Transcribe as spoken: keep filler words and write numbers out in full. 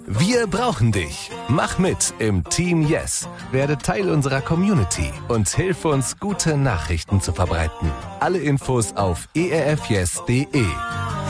Wir brauchen dich. Mach mit im Team Yes. Werde Teil unserer Community und hilf uns, gute Nachrichten zu verbreiten. Alle Infos auf e r f yes punkt d e.